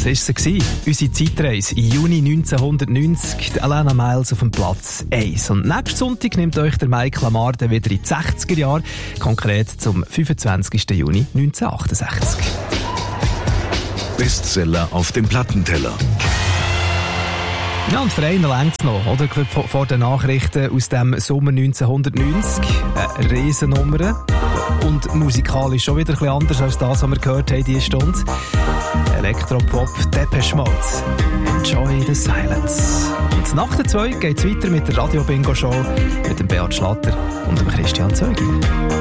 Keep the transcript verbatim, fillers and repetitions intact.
Das war sie, unsere Zeitreise im Juni neunzehnhundertneunzig. Die Alana Miles auf dem Platz eins. Und nächsten Sonntag nimmt euch der Mike Lamar dann wieder in die sechziger Jahre, konkret zum fünfundzwanzigsten Juni neunzehnhundertachtundsechzig. Bestseller auf dem Plattenteller. Ja, und für einen reicht es noch, oder? Vor den Nachrichten aus dem Sommer neunzehnhundertneunzig. Eine Riesennummer. Und musikalisch schon wieder ein bisschen anders als das, was wir gehört haben diese Stunde. Elektropop, Depeche Mode. Enjoy the silence. Und nach der zwei geht es weiter mit der Radio-Bingo-Show mit dem Beat Schlatter und dem Christian Zeugi.